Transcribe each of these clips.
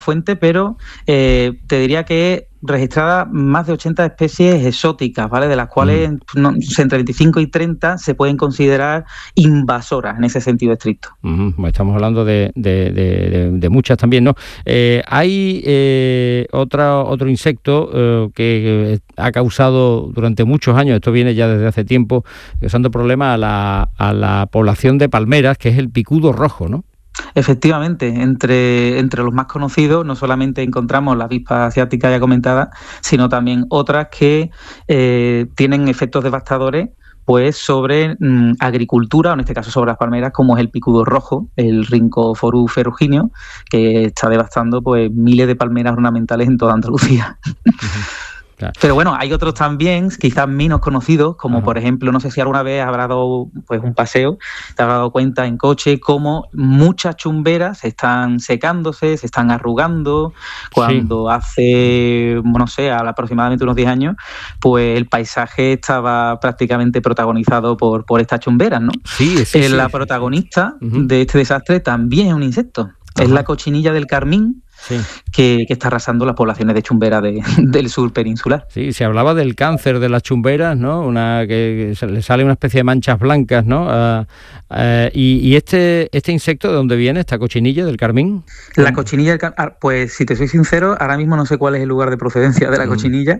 fuente, pero te diría que registrada más de 80 especies exóticas, ¿vale? De las cuales entre 25 y 30 se pueden considerar invasoras en ese sentido estricto. Estamos hablando de muchas también, ¿no? Hay otro insecto que ha causado durante muchos años, esto viene ya desde hace tiempo, causando problemas a la población de palmeras, que es el picudo rojo, ¿no? Efectivamente, entre los más conocidos no solamente encontramos la avispa asiática ya comentada, sino también otras que tienen efectos devastadores pues sobre agricultura, o en este caso sobre las palmeras, como es el picudo rojo, el Rhynchophorus ferrugineo, que está devastando pues miles de palmeras ornamentales en toda Andalucía. Claro. Pero bueno, hay otros también, quizás menos conocidos, como por ejemplo, no sé si alguna vez habrás dado pues un paseo, te habrás dado cuenta en coche cómo muchas chumberas están secándose, se están arrugando, cuando hace, no sé, aproximadamente unos 10 años, pues el paisaje estaba prácticamente protagonizado por estas chumberas, ¿no? La protagonista de este desastre también es un insecto, es la cochinilla del carmín. Que está arrasando las poblaciones de chumberas del sur peninsular. Sí, se hablaba del cáncer de las chumberas, ¿no? Que le sale una especie de manchas blancas, ¿no? Y este insecto, ¿de dónde viene, esta cochinilla del carmín? La cochinilla del carmín, pues si te soy sincero, ahora mismo no sé cuál es el lugar de procedencia de la cochinilla,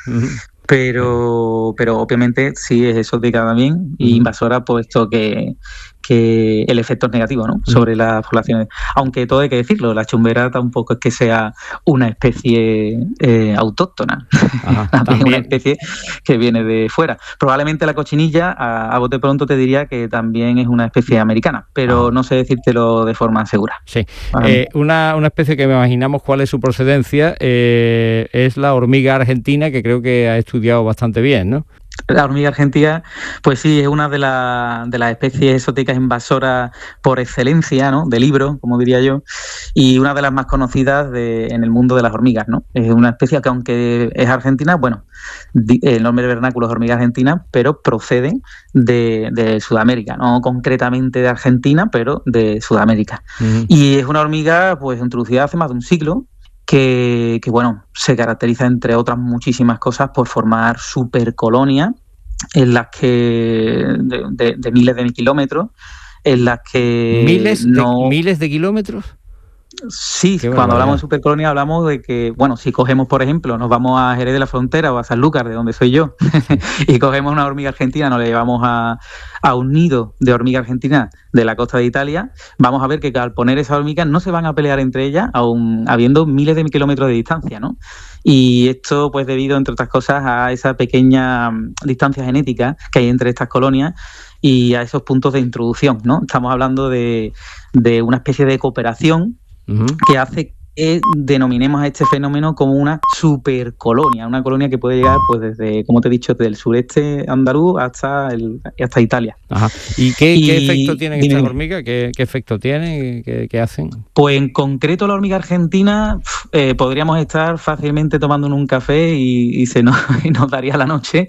pero obviamente sí es exótica también y invasora, puesto que el efecto es negativo, ¿no? Sobre las poblaciones. Aunque todo hay que decirlo, la chumbera tampoco es que sea una especie autóctona, también una especie que viene de fuera. Probablemente la cochinilla, a bote pronto te diría que también es una especie americana, pero no sé decírtelo de forma segura. Sí. Una especie que me imaginamos cuál es su procedencia es la hormiga argentina, que creo que ha estudiado bastante bien, ¿no? La hormiga argentina, pues sí, es una de las especies exóticas invasoras por excelencia, ¿no? De libro, como diría yo, y una de las más conocidas en el mundo de las hormigas, ¿no? Es una especie que, aunque es argentina, bueno, el nombre vernáculo es hormiga argentina, pero procede de Sudamérica, no concretamente de Argentina, pero de Sudamérica. Y es una hormiga, pues, introducida hace más de un siglo, que bueno, se caracteriza, entre otras muchísimas cosas, por formar supercolonias en las que de miles de kilómetros, en las que ¿Miles de kilómetros? Sí, cuando hablamos de supercolonia hablamos de que, bueno, si cogemos, por ejemplo, nos vamos a Jerez de la Frontera o a Sanlúcar, de donde soy yo, y cogemos una hormiga argentina, nos la llevamos a un nido de hormiga argentina de la costa de Italia, vamos a ver que al poner esas hormigas no se van a pelear entre ellas, aun habiendo miles de kilómetros de distancia, ¿no? Y esto, pues, debido, entre otras cosas, a esa pequeña distancia genética que hay entre estas colonias y a esos puntos de introducción, ¿no? Estamos hablando de una especie de cooperación que hace que denominemos a este fenómeno como una supercolonia, una colonia que puede llegar, pues, desde, como te he dicho, desde el sureste andaluz hasta Italia. ¿Y qué efecto tienen estas hormigas? ¿Qué efecto tienen? ¿Qué hacen? Pues en concreto la hormiga argentina, podríamos estar fácilmente tomándonos un café y nos daría la noche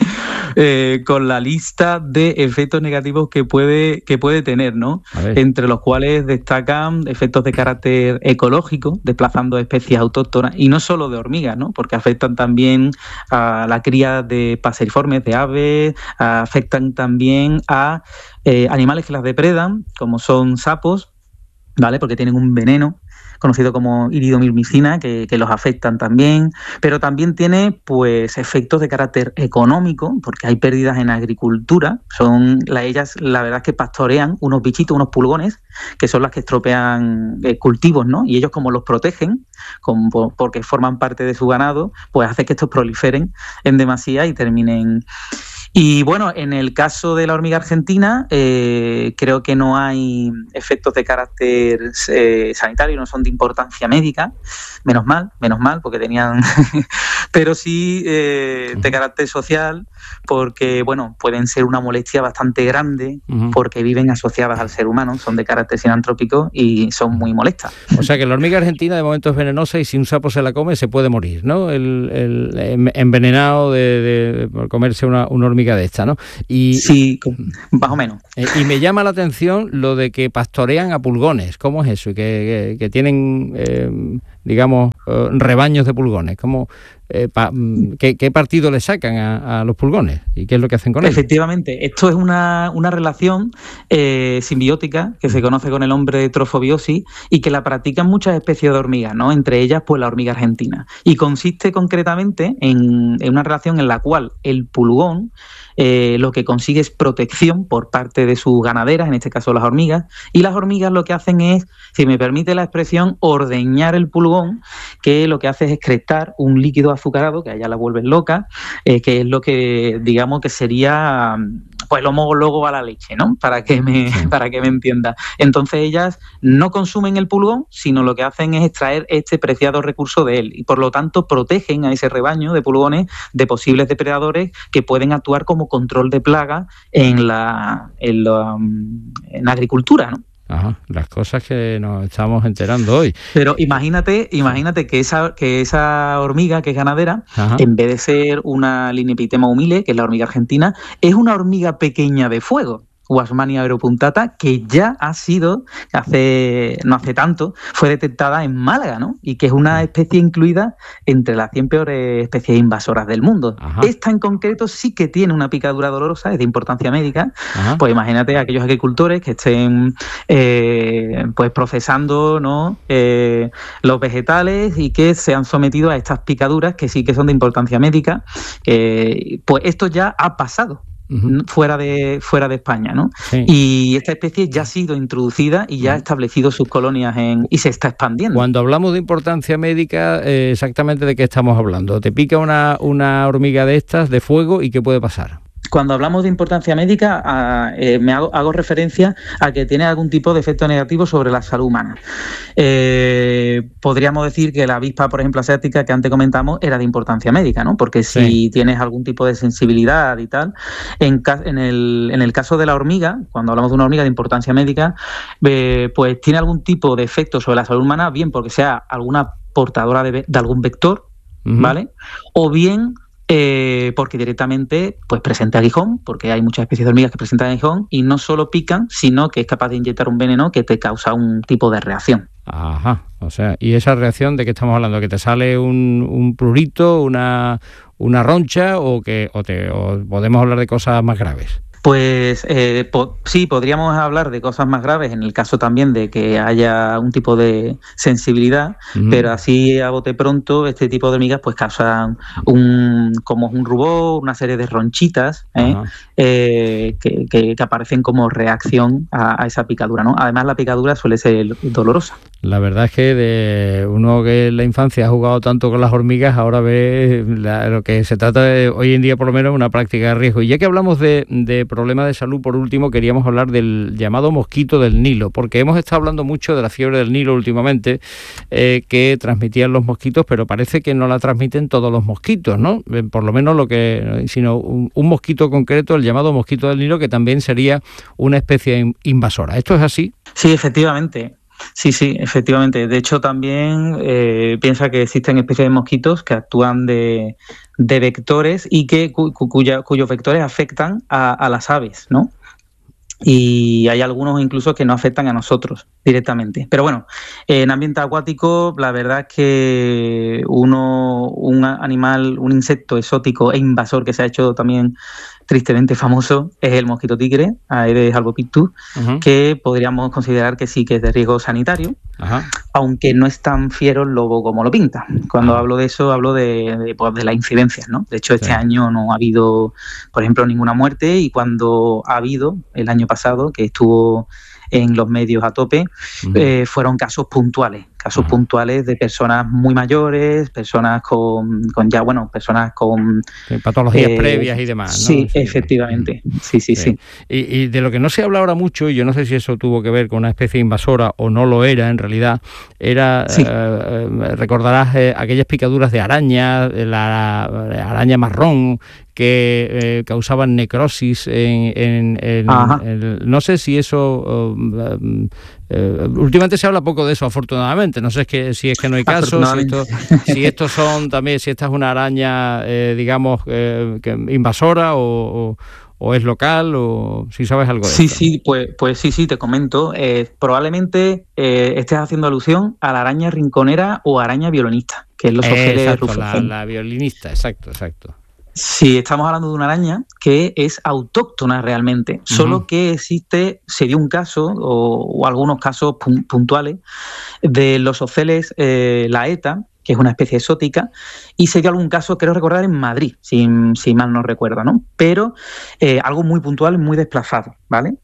con la lista de efectos negativos que puede tener, ¿no? Entre los cuales destacan efectos de carácter ecológico, desplazando especies autóctonas, y no solo de hormigas, ¿no? Porque afectan también a la cría de paseriformes, de aves, afectan también a animales que las depredan, como son sapos, ¿vale? Porque tienen un veneno conocido como iridomyrmicina, que los afectan también, pero también tiene, pues, efectos de carácter económico, porque hay pérdidas en agricultura. Ellas, la verdad, es que pastorean unos bichitos, unos pulgones, que son las que estropean cultivos, ¿no? Y ellos, como los protegen, porque forman parte de su ganado, pues hace que estos proliferen en demasía y terminen. Y bueno, en el caso de la hormiga argentina, creo que no hay efectos de carácter sanitario, no son de importancia médica, menos mal, porque tenían, pero sí de carácter social, porque, bueno, pueden ser una molestia bastante grande, porque viven asociadas al ser humano, son de carácter sinantrópico y son muy molestas. O sea que la hormiga argentina de momento es venenosa y si un sapo se la come se puede morir, ¿no? El envenenado de comerse una hormiga de esta, ¿no? Sí, más o menos. Y me llama la atención lo de que pastorean a pulgones. ¿Cómo es eso? Y que tienen, digamos, rebaños de pulgones. ¿Cómo, qué partido le sacan a los pulgones? ¿Y qué es lo que hacen con ellos? Efectivamente, esto es una relación simbiótica que se conoce con el nombre de trofobiosis y que la practican muchas especies de hormigas, ¿no? Entre ellas, pues la hormiga argentina. Y consiste concretamente en una relación en la cual el pulgón lo que consigue es protección por parte de sus ganaderas, en este caso las hormigas, y las hormigas lo que hacen es, si me permite la expresión, ordeñar el pulgón, que lo que hace es excretar un líquido azucarado, que a ella la vuelven loca, que es lo que, digamos, que sería pues el homólogo a la leche, ¿no? Para que me entienda. Entonces ellas no consumen el pulgón, sino lo que hacen es extraer este preciado recurso de él, y por lo tanto protegen a ese rebaño de pulgones de posibles depredadores que pueden actuar como control de plaga en la agricultura, ¿no? Ajá, las cosas que nos estamos enterando hoy. Pero imagínate que esa hormiga que es ganadera, ajá, en vez de ser una Linypitema humile, que es la hormiga argentina, es una hormiga pequeña de fuego, Wasmannia aeropunctata, que ya ha sido, no hace tanto, fue detectada en Málaga, ¿no? Y que es una especie incluida entre las 100 peores especies invasoras del mundo. Ajá. Esta en concreto sí que tiene una picadura dolorosa, es de importancia médica. Ajá. Pues imagínate a aquellos agricultores que estén pues procesando, ¿no? Los vegetales y que se han sometido a estas picaduras que sí que son de importancia médica. Pues esto ya ha pasado. Fuera de España, ¿no? Sí. Y esta especie ya ha sido introducida y ya ha establecido sus colonias y se está expandiendo. Cuando hablamos de importancia médica, exactamente de qué estamos hablando. ¿Te pica una hormiga de estas de fuego y qué puede pasar? Cuando hablamos de importancia médica, hago referencia a que tiene algún tipo de efecto negativo sobre la salud humana. Podríamos decir que la avispa, por ejemplo, asiática que antes comentamos, era de importancia médica, ¿no? Porque si tienes algún tipo de sensibilidad y tal, en el caso de la hormiga, cuando hablamos de una hormiga de importancia médica, pues tiene algún tipo de efecto sobre la salud humana, bien porque sea alguna portadora de algún vector, ¿vale? O bien porque directamente pues presenta aguijón, porque hay muchas especies de hormigas que presentan aguijón y no solo pican, sino que es capaz de inyectar un veneno que te causa un tipo de reacción. Ajá, o sea, ¿y esa reacción de qué estamos hablando? ¿Que te sale un prurito, una roncha o podemos hablar de cosas más graves? Pues sí, podríamos hablar de cosas más graves en el caso también de que haya un tipo de sensibilidad, pero así a bote pronto este tipo de hormigas pues causan como un rubor, una serie de ronchitas que aparecen como reacción a esa picadura, ¿no? Además la picadura suele ser dolorosa. La verdad es que de uno que en la infancia ha jugado tanto con las hormigas, ahora ve lo que se trata de, hoy en día por lo menos, una práctica de riesgo. Y ya que hablamos de problemas de salud, por último, queríamos hablar del llamado mosquito del Nilo, porque hemos estado hablando mucho de la fiebre del Nilo últimamente, que transmitían los mosquitos, pero parece que no la transmiten todos los mosquitos, ¿no? Por lo menos sino un mosquito concreto, el llamado mosquito del Nilo, que también sería una especie invasora. ¿Esto es así? Sí, efectivamente. Sí, efectivamente. De hecho, también piensa que existen especies de mosquitos que actúan de vectores y cuyos vectores afectan a las aves, ¿no? Y hay algunos incluso que no afectan a nosotros directamente. Pero bueno, en ambiente acuático la verdad es que un animal, un insecto exótico e invasor que se ha hecho también tristemente famoso es el mosquito tigre, Aedes albopictus, que podríamos considerar que sí que es de riesgo sanitario, aunque no es tan fiero el lobo como lo pinta. Cuando hablo de eso, hablo de las incidencias, ¿no? De hecho, este año no ha habido, por ejemplo, ninguna muerte, y cuando ha habido, el año pasado, que estuvo en los medios a tope, fueron casos puntuales de personas muy mayores, personas con patologías previas y demás, ¿no? Sí, efectivamente. Sí. Y de lo que no se habla ahora mucho, y yo no sé si eso tuvo que ver con una especie invasora o no lo era en realidad, recordarás aquellas picaduras de araña, la araña marrón, que causaban necrosis no sé si eso... últimamente se habla poco de eso, afortunadamente. No sé si es que no hay casos, si esta es una araña, digamos, invasora o es local, o si sabes algo de esto. Sí, pues sí, te comento. Probablemente estés haciendo alusión a la araña rinconera o araña violinista, que es los oceles Rufescens. La violinista, exacto. Sí, estamos hablando de una araña que es autóctona realmente, solo que se dio un caso o algunos casos puntuales de los oceles laeta, que es una especie exótica, y se dio algún caso, creo recordar, en Madrid, si mal no recuerdo, ¿no? Pero algo muy puntual, muy desplazado, ¿vale?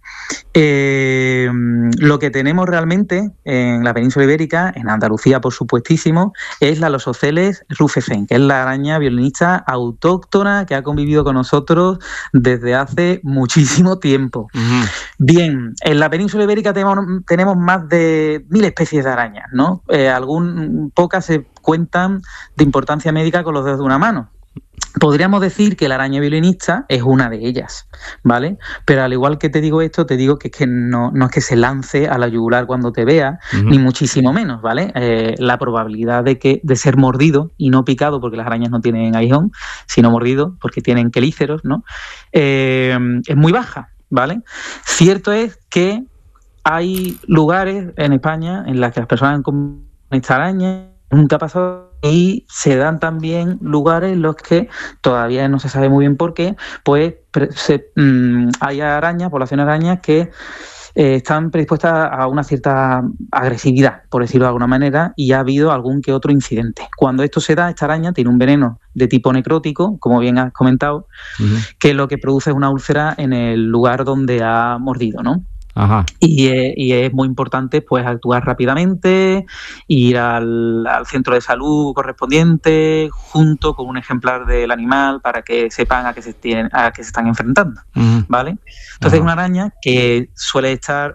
Lo que tenemos realmente en la península ibérica, en Andalucía por supuestísimo, es la Losoceles rufescens, que es la araña violinista autóctona que ha convivido con nosotros desde hace muchísimo tiempo. Bien, en la península ibérica tenemos más de 1000 especies de arañas, ¿no? Pocas se cuentan de importancia médica con los dedos de una mano. Podríamos decir que la araña violinista es una de ellas, ¿vale? Pero al igual que te digo esto, te digo que es que no es que se lance a la yugular cuando te vea, ni muchísimo menos, ¿vale? La probabilidad de ser mordido y no picado, porque las arañas no tienen aguijón, sino mordido porque tienen quelíceros, ¿no? Es muy baja, ¿vale? Cierto es que hay lugares en España en los que las personas han comido esta araña, nunca ha pasado, y se dan también lugares en los que todavía no se sabe muy bien por qué, pues hay poblaciones de arañas que están predispuestas a una cierta agresividad, por decirlo de alguna manera, y ha habido algún que otro incidente. Cuando esto se da, esta araña tiene un veneno de tipo necrótico, como bien has comentado, que lo que produce es una úlcera en el lugar donde ha mordido, ¿no? Ajá. Y es muy importante pues actuar rápidamente, ir al centro de salud correspondiente junto con un ejemplar del animal para que sepan a qué se están enfrentando, ¿vale? Entonces es una araña que suele estar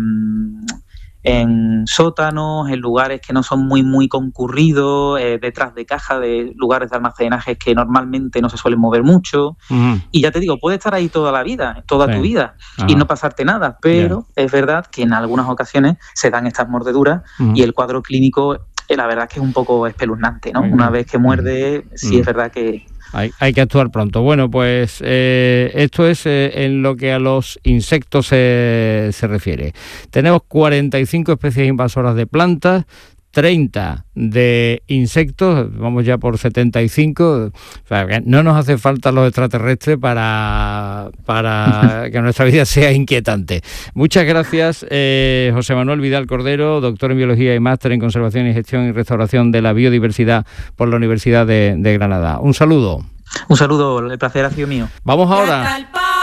en sótanos, en lugares que no son muy concurridos, detrás de cajas, de lugares de almacenaje que normalmente no se suelen mover mucho. Y ya te digo, puede estar ahí toda la vida, toda tu vida, y no pasarte nada, pero es verdad que en algunas ocasiones se dan estas mordeduras y el cuadro clínico, la verdad es que es un poco espeluznante, ¿no? Una vez que muerde, sí es verdad que... Hay que actuar pronto. Bueno, pues esto es en lo que a los insectos se refiere. Tenemos 45 especies invasoras de plantas, 30 de insectos, vamos ya por 75. O sea, que no nos hace falta los extraterrestres para que nuestra vida sea inquietante. Muchas gracias, José Manuel Vidal Cordero, doctor en Biología y máster en Conservación y Gestión y Restauración de la Biodiversidad por la Universidad de Granada. Un saludo. Un saludo, el placer ha sido mío. Vamos ahora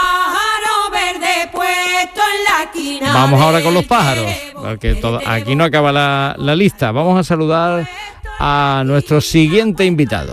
con los pájaros, porque aquí no acaba la lista. Vamos a saludar a nuestro siguiente invitado.